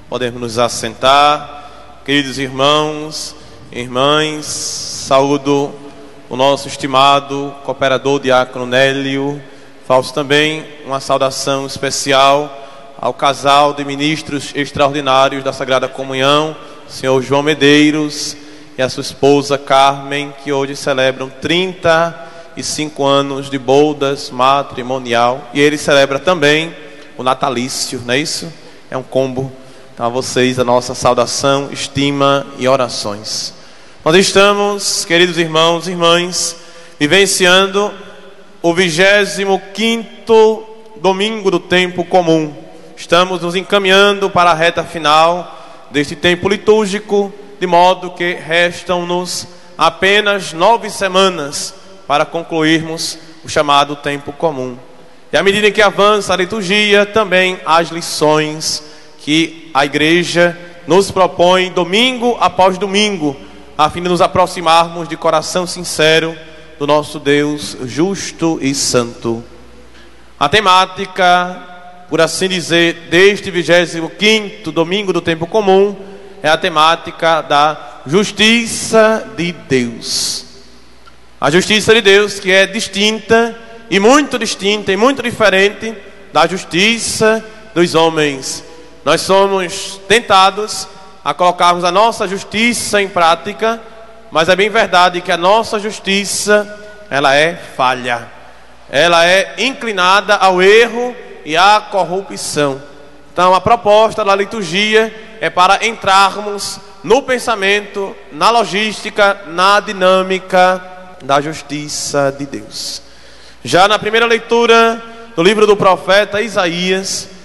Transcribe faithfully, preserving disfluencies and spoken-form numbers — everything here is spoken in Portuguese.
Podemos nos assentar. Queridos irmãos, irmãs, saúdo o nosso estimado cooperador diácono Nélio. Faço também uma saudação especial ao casal de ministros extraordinários da Sagrada Comunhão, senhor João Medeiros e a sua esposa Carmen, que hoje celebram trinta e cinco anos de bodas matrimonial. E ele celebra também o natalício, não é isso? É um combo. Então a vocês a nossa saudação, estima e orações. Nós estamos, queridos irmãos e irmãs, vivenciando o vigésimo quinto domingo do tempo comum. Estamos nos encaminhando para a reta final deste tempo litúrgico, de modo que restam-nos apenas nove semanas para concluirmos o chamado tempo comum. E à medida que avança a liturgia, também as lições que a igreja nos propõe domingo após domingo, a fim de nos aproximarmos de coração sincero do nosso Deus justo e santo. A temática, por assim dizer, deste vigésimo quinto domingo do tempo comum é a temática da justiça de Deus. A justiça de Deus, que é distinta e muito distinta e muito diferente da justiça dos homens. Nós somos tentados a colocarmos a nossa justiça em prática, mas é bem verdade que a nossa justiça, ela é falha. Ela é inclinada ao erro e à corrupção. Então a proposta da liturgia é para entrarmos no pensamento, na logística, na dinâmica da justiça de Deus. Já na primeira leitura do livro do profeta Isaías,